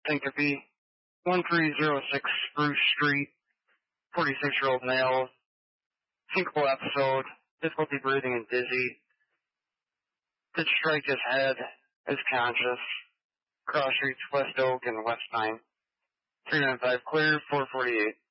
syncope. 1306 Spruce Street. 46-year-old male. Syncopal episode. Difficulty breathing and dizzy. Did strike his head. Is conscious. Cross streets West Oak and West Pine. 395 clear. 448.